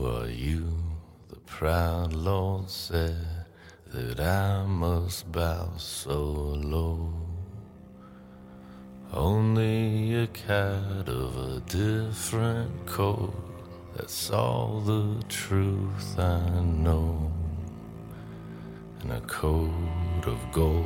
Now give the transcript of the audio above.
are you? The proud Lord said that I must bow so low. Only a cat of a different coat, that's all the truth I know. And a coat of gold